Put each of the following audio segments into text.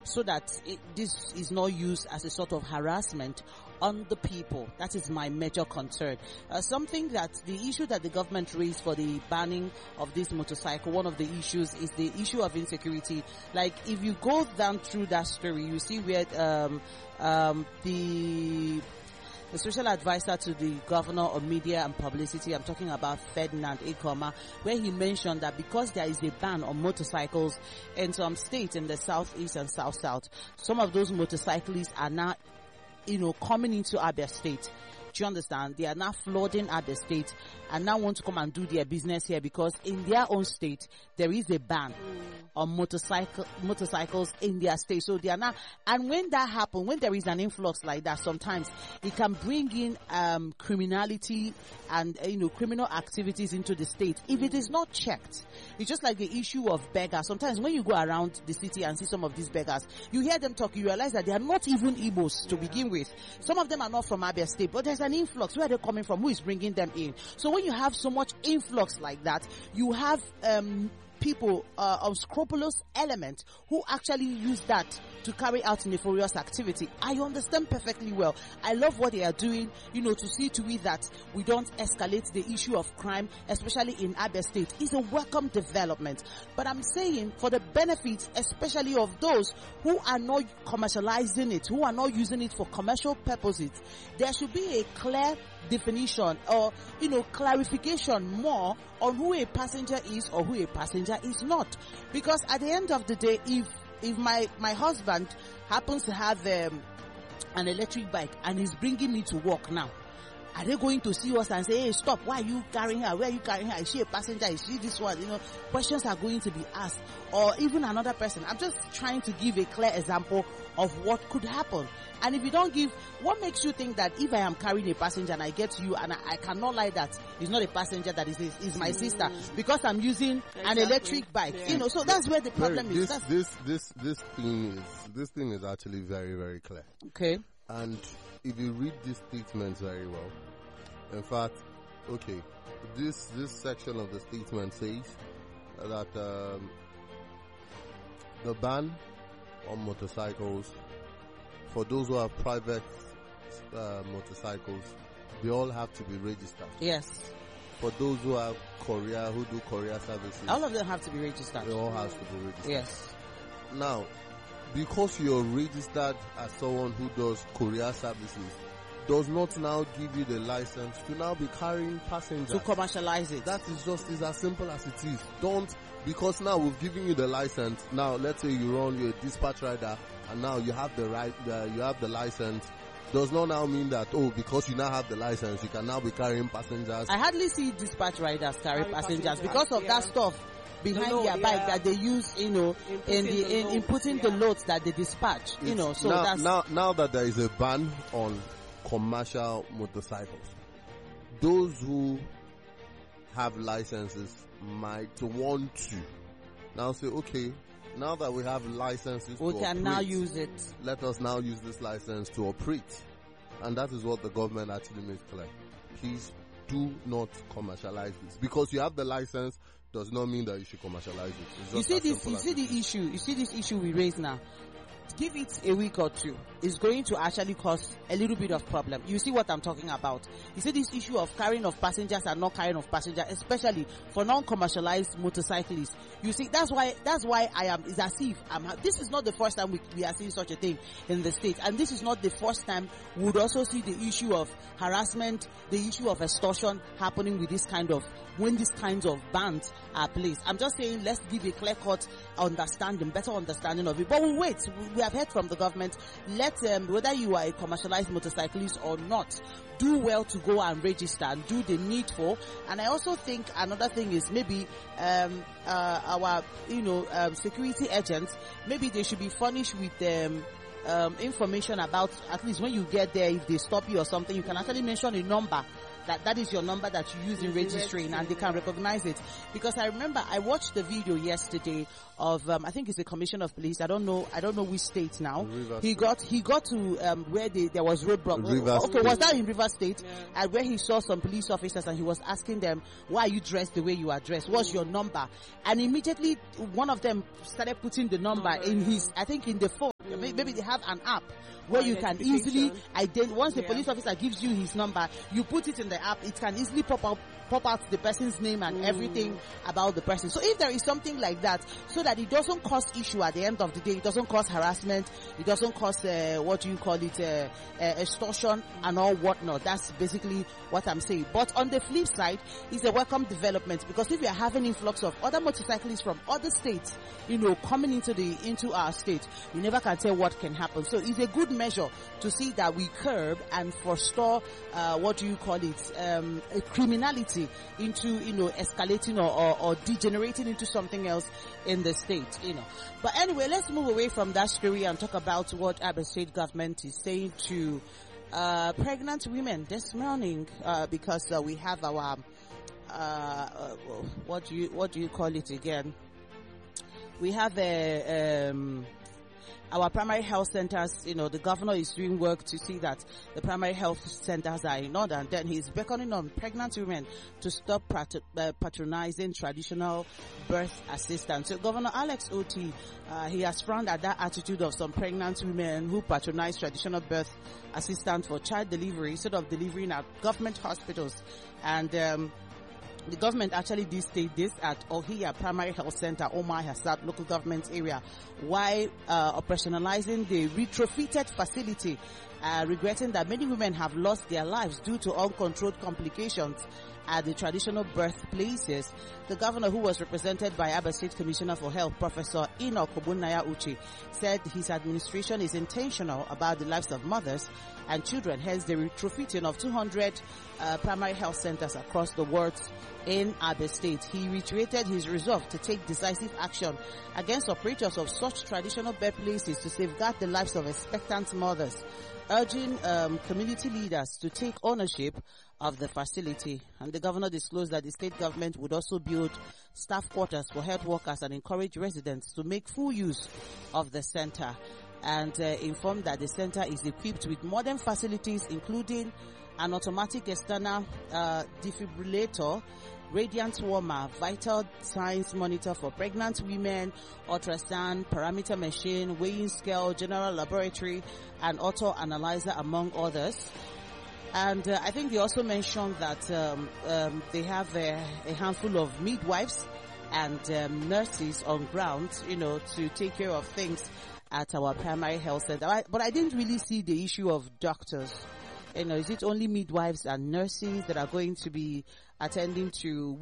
so that this is not used as a sort of harassment on the people. That is my major concern. Something that the issue that the government raised for the banning of this motorcycle, one of the issues is the issue of insecurity. Like, if you go down through that story, you see where the special advisor to the governor of media and publicity, I'm talking about Ferdinand Ikoma, where he mentioned that because there is a ban on motorcycles in some states in the southeast and south, some of those motorcyclists are now, coming into Abia State. Do you understand? They are now flooding Abia State and now want to come and do their business here because in their own state there is a ban on motorcycles in their state. So they are now, and when that happens, when there is an influx like that, sometimes it can bring in criminality and criminal activities into the state if it is not checked. It's just like the issue of beggars. Sometimes when you go around the city and see some of these beggars, you hear them talk, you realize that they are not even Igbos to begin with. Some of them are not from Abia State, but there's an influx. Where are they coming from? Who is bringing them in? So when you have so much influx like that, you have people, unscrupulous elements who actually use that to carry out nefarious activity. I understand perfectly well. I love what they are doing, to see to it that we don't escalate the issue of crime, especially in Abia State. It's a welcome development. But I'm saying for the benefit, especially of those who are not commercializing it, who are not using it for commercial purposes, there should be a clear definition or clarification more on who a passenger is or who a passenger is not. Because at the end of the day, if my husband happens to have an electric bike and he's bringing me to work now, are they going to see us and say, hey, stop, why are you carrying her? Where are you carrying her? Is she a passenger? Is she this one? Questions are going to be asked. Or even another person. I'm just trying to give a clear example of what could happen. And if you don't give, what makes you think that if I am carrying a passenger and I get to you and I cannot lie that it's not a passenger, that is my sister, because I'm using an electric bike. Yeah. So that's where the problem is. This thing is actually very, very clear. Okay. And if you read this statement very well, in fact, okay, this section of the statement says that the ban on motorcycles, for those who have private motorcycles, they all have to be registered. Yes. For those who have courier, who do courier services, all of them have to be registered. They all have to be registered. Yes. Now, because you're registered as someone who does courier services, does not now give you the license to now be carrying passengers. To commercialize it. That is just as simple as it is. Because now we've given you the license. Now, let's say you're a dispatch rider, and now you have the you have the license. Does not now mean that, because you now have the license, you can now be carrying passengers. I hardly see dispatch riders carry passengers because of that stuff behind their bike that they use, in putting the loads that they dispatch, so now, that's... Now that there is a ban on commercial motorcycles, those who have licenses might want to now say, okay, now that we have licenses we can now use it. Let us now use this license to operate. And that is what the government actually makes clear. Please do not commercialize this. Because you have the license does not mean that you should commercialize it. You see this issue we raise now. Give it a week or two. It's going to actually cause a little bit of problem. You see what I'm talking about. You see this issue of carrying of passengers and not carrying of passengers, especially for non-commercialized motorcyclists. You see, that's why it's as if this is not the first time we are seeing such a thing in the state. And this is not the first time we would also see the issue of harassment, the issue of extortion happening with when these kinds of bans are placed. I'm just saying, let's give a clear-cut better understanding of it. But we'll wait. We have heard from the government. Let whether you are a commercialized motorcyclist or not, do well to go and register and do the needful. And I also think another thing is maybe our security agents, maybe they should be furnished with information about, at least when you get there, if they stop you or something, you can actually mention a number. That is your number that you use in registering, and they can recognize it. Because I remember I watched the video yesterday of I think it's the Commissioner of Police. I don't know which state now. He got to where there was roadblock. Okay, was that in Rivers State? Yeah. And where he saw some police officers and he was asking them, why are you dressed the way you are dressed? What's your number? And immediately one of them started putting the number in the phone. Maybe they have an app where you can easily once the police officer gives you his number, you put it in the app, it can easily pop out the person's name and everything about the person. So if there is something like that, so that it doesn't cause issue at the end of the day, it doesn't cause harassment, it doesn't cause extortion and all whatnot. That's basically what I'm saying. But on the flip side, it's a welcome development, because if you're having influx of other motorcyclists from other states, coming into our state, you never can tell what can happen. So it's a good measure to see that we curb and forestall criminality into escalating or degenerating into something else in the state. But anyway, let's move away from that story and talk about what Abia State government is saying to pregnant women this morning, because we have our what do you call it again? We have our primary health centers. The governor is doing work to see that the primary health centers are in order, and then he's beckoning on pregnant women to stop patronizing traditional birth assistants. So Governor Alex Oti, he has frowned at that attitude of some pregnant women who patronize traditional birth assistants for child delivery instead of delivering at government hospitals. And the government actually did state this at Ohia Primary Health Center, Omar Hassad local government area, while operationalizing the retrofitted facility, regretting that many women have lost their lives due to uncontrolled complications at the traditional birthplaces. The governor, who was represented by Abia State Commissioner for Health, Professor Enoch Obunaya Uche, said his administration is intentional about the lives of mothers and children, hence the retrofitting of 200 primary health centers across the world in Abia State. He reiterated his resolve to take decisive action against operators of such traditional birthplaces to safeguard the lives of expectant mothers, urging community leaders to take ownership of the facility. And the governor disclosed that the state government would also build staff quarters for health workers and encourage residents to make full use of the center, and informed that the center is equipped with modern facilities including an automatic external defibrillator, radiant warmer, vital signs monitor for pregnant women, ultrasound, parameter machine, weighing scale, general laboratory, and auto analyzer, among others. And I think they also mentioned that they have a handful of midwives and nurses on ground, to take care of things at our primary health center. But I didn't really see the issue of doctors. Is it only midwives and nurses that are going to be attending to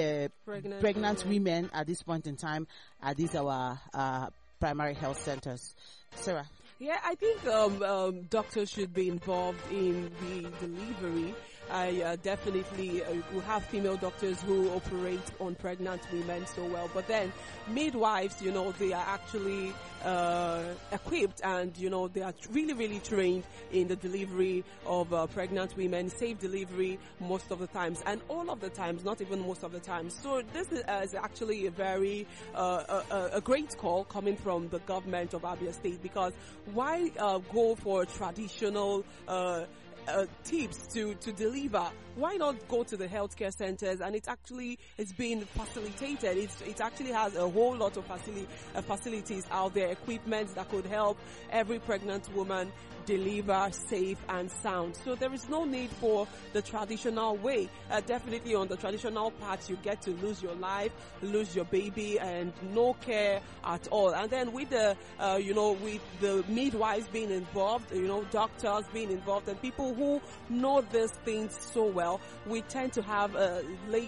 pregnant women at this point in time at these our primary health centers? Sarah? Yeah, I think doctors should be involved in the delivery. I definitely will have female doctors who operate on pregnant women so well. But then midwives, they are actually equipped, and, they are really, really trained in the delivery of pregnant women, safe delivery most of the times, and all of the times, not even most of the times. So this is actually a very a great call coming from the government of Abia State, because why go for traditional tips to deliver? Why not go to the healthcare centers? And it's being facilitated. It actually has a whole lot of facilities out there, equipment that could help every pregnant woman deliver safe and sound. So there is no need for the traditional way. Definitely on the traditional part, you get to lose your life, lose your baby, and no care at all. And then with the with the midwives being involved, doctors being involved, and people who know these things so well, we tend to have a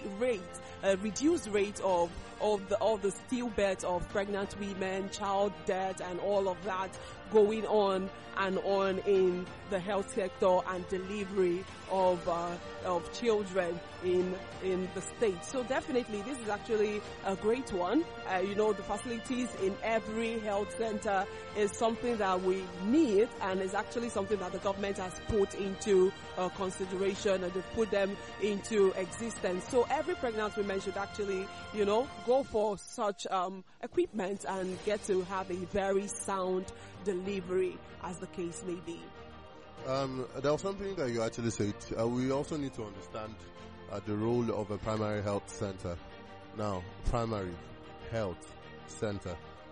reduced rate of the stillbirth of pregnant women, child death, and all of that going on and on in the health sector and delivery of children in the state. So definitely this is actually a great one. The facilities in every health center is something that we need, and is actually something that the government has put into consideration, and they've put them into existence. So every pregnant woman should actually, go for such equipment and get to have a very sound delivery, as the case may be. There was something that you actually said. We also need to understand the role of a primary health center. Now, primary health center.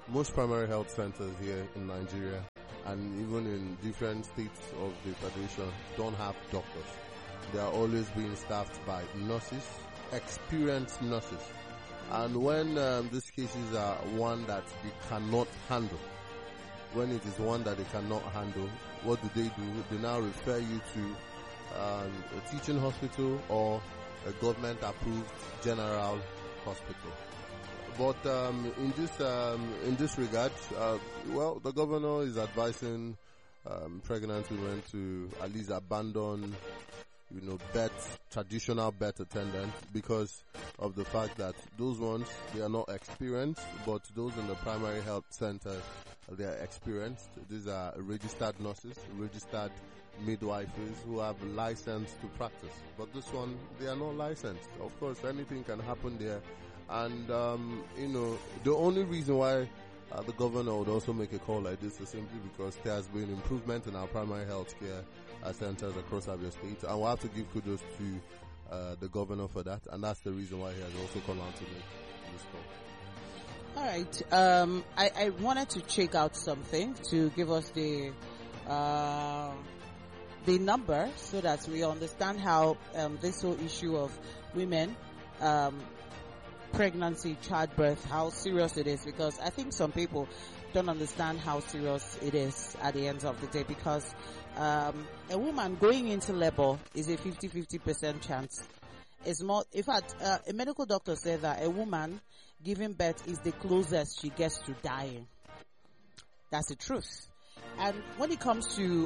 most primary health centers here in Nigeria and even in different states of the federation don't have doctors. They are always being staffed by nurses, experienced nurses. And when these cases are one that they cannot handle, when it is one that they cannot handle, what do? They now refer you to a teaching hospital or a government-approved general hospital. But in this regard, well, the governor is advising pregnant women to at least abandon, traditional birth attendants, because of the fact that those ones, they are not experienced, but those in the primary health center, they are experienced. These are registered nurses, registered midwives who have license to practice. But this one, they are not licensed. Of course, anything can happen there. And, the only reason why the governor would also make a call like this is simply because there has been improvement in our primary health care centers across Abia State. And we'll have to give kudos to the governor for that. And that's the reason why he has also come out to make this call. All right. I wanted to check out something to give us the number so that we understand how this whole issue of women, pregnancy, childbirth, how serious it is, because I think some people don't understand how serious it is at the end of the day, because a woman going into labor is a 50% chance. It's more, in fact, a medical doctor said that a woman giving birth is the closest she gets to dying. That's the truth. And when it comes to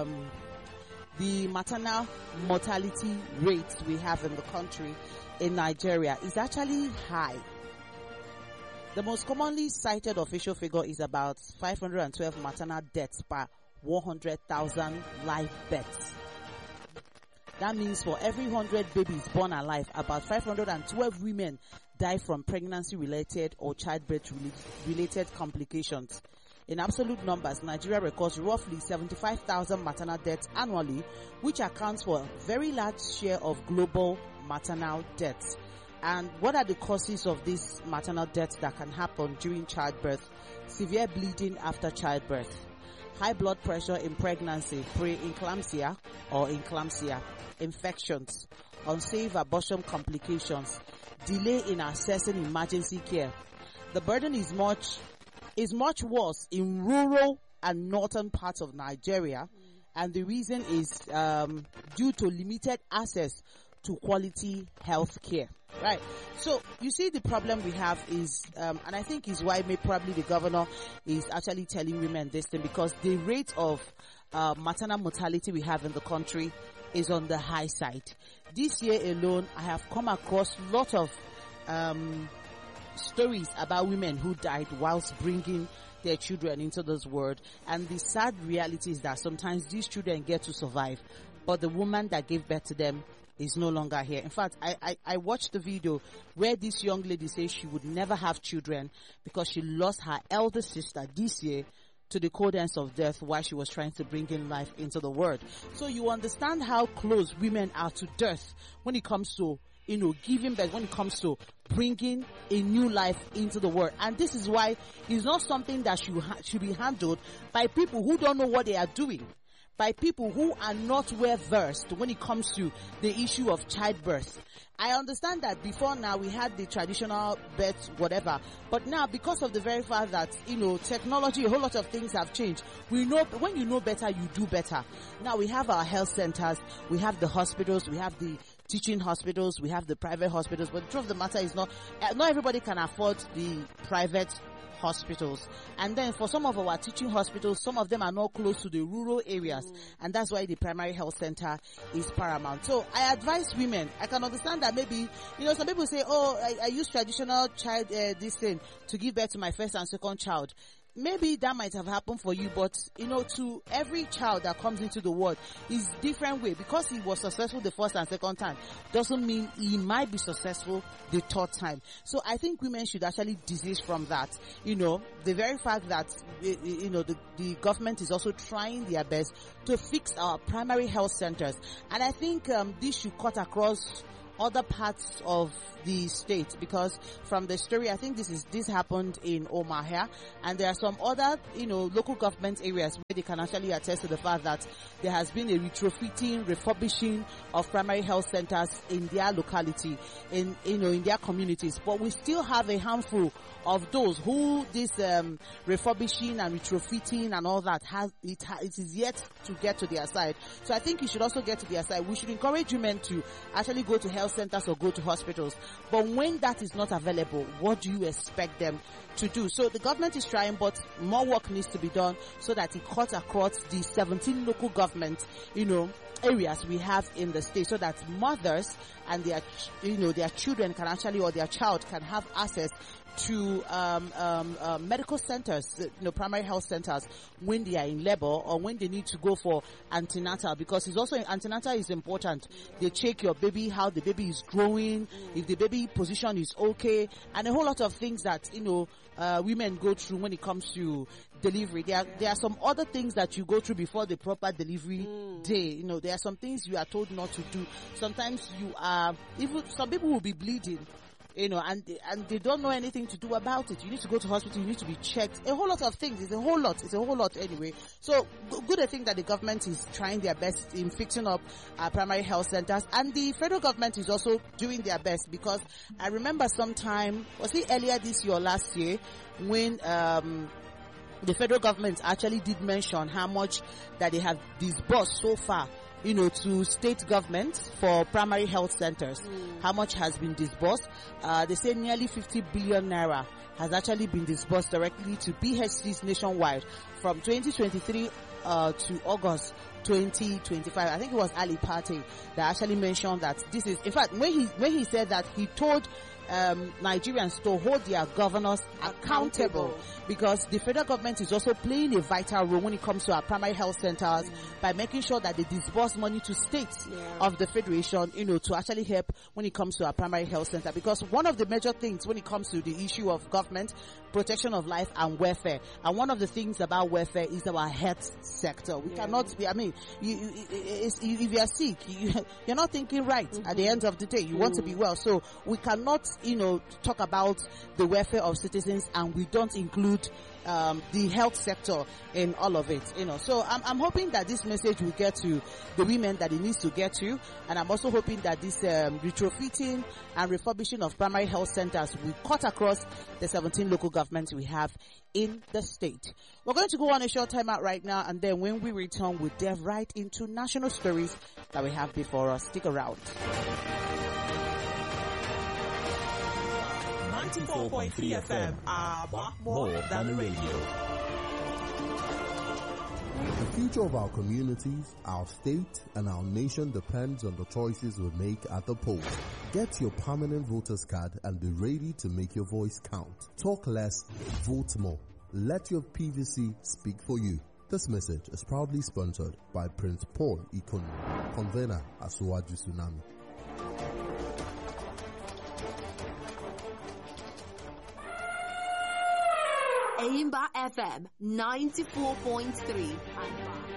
the maternal mortality rates we have in the country, in Nigeria, is actually high. The most commonly cited official figure is about 512 maternal deaths per 100,000 live births. That means for every 100 babies born alive, about 512 women die from pregnancy-related or childbirth-related complications. In absolute numbers, Nigeria records roughly 75,000 maternal deaths annually, which accounts for a very large share of global maternal deaths. And what are the causes of these maternal deaths that can happen during childbirth? Severe bleeding after childbirth, high blood pressure in pregnancy, pre-eclampsia or eclampsia, infections, unsafe abortion complications, delay in accessing emergency care. The burden is much worse in rural and northern parts of Nigeria, and the reason is due to limited access to quality health care. Right. So you see, the problem we have is, and I think is why probably the governor is actually telling women this thing, because the rate of maternal mortality we have in the country is on the high side. This year alone, I have come across a lot of stories about women who died whilst bringing their children into this world. And the sad reality is that sometimes these children get to survive, but the woman that gave birth to them is no longer here. In fact, I watched the video where this young lady says she would never have children because she lost her elder sister this year to the cold ends of death while she was trying to bring in life into the world. So you understand how close women are to death when it comes to, giving birth, when it comes to bringing a new life into the world. And this is why it's not something that should be handled by people who don't know what they are doing, by people who are not well versed when it comes to the issue of childbirth. I understand that before now we had the traditional birth, whatever, but now because of the very fact that, technology, a whole lot of things have changed. We know, when you know better, you do better. Now we have our health centers, we have the hospitals, we have the teaching hospitals, we have the private hospitals, but the truth of the matter is not everybody can afford the private hospitals. And then for some of our teaching hospitals, some of them are not close to the rural areas, and that's why the primary health center is paramount. So I advise women, I can understand that maybe, some people say, I use traditional child this thing to give birth to my first and second child. Maybe that might have happened for you, but to every child that comes into the world is different way. Because he was successful the first and second time doesn't mean he might be successful the third time. So I think women should actually desist from that. The very fact that the government is also trying their best to fix our primary health centers, and I think this should cut across other parts of the state, because from the story, I think this happened in Omaha, and there are some other, local government areas where they can actually attest to the fact that there has been a retrofitting, refurbishing of primary health centers in their locality, in their communities. But we still have a handful of those who this refurbishing and retrofitting and all that it is yet to get to their side. So I think it should also get to their side. We should encourage women to actually go to health centers or go to hospitals. But when that is not available, what do you expect them to do? So the government is trying, but more work needs to be done so that it cuts across the 17 local government, areas we have in the state, so that mothers and their children can actually, or their child can have access to medical centers, primary health centers, when they are in labor or when they need to go for antenatal, because it's also antenatal is important. They check your baby, how the baby is growing, if the baby position is okay, and a whole lot of things that women go through when it comes to delivery. There are some other things that you go through before the proper delivery day. There are some things you are told not to do. Sometimes some people will be bleeding, and they don't know anything to do about it. You need to go to hospital, you need to be checked. A whole lot of things. It's a whole lot anyway. So good, I think that the government is trying their best in fixing up primary health centers, and the federal government is also doing their best, because I remember sometime, was it earlier this year or last year, when the federal government actually did mention how much that they have disbursed so far, to state governments for primary health centers. How much has been disbursed? They say nearly 50 billion naira has actually been disbursed directly to PHCs nationwide from 2023 to August 2025. I think it was Ali Pate that actually mentioned that this is, in fact, when he said that, he told Nigerians to hold their governors accountable, because the federal government is also playing a vital role when it comes to our primary health centers by making sure that they disburse money to states of the federation, to actually help when it comes to our primary health center. Because one of the major things when it comes to the issue of government, protection of life and welfare, and one of the things about welfare is our health sector. We cannot be, if you are sick, you're not thinking right at the end of the day. You want to be well. So we cannot, talk about the welfare of citizens and we don't include the health sector in all of it, So I'm hoping that this message will get to the women that it needs to get to, and I'm also hoping that this retrofitting and refurbishing of primary health centers will cut across the 17 local governments we have in the state. We're going to go on a short time out right now, and then when we return, we'll delve right into national stories that we have before us. Stick around. 94.3 FM, more than the radio. The future of our communities, our state, and our nation depends on the choices we make at the polls. Get your permanent voter's card and be ready to make your voice count. Talk less, vote more. Let your PVC speak for you. This message is proudly sponsored by Prince Paul Ikonu, convener at Suwaju Tsunami. Aimba FM 94.3.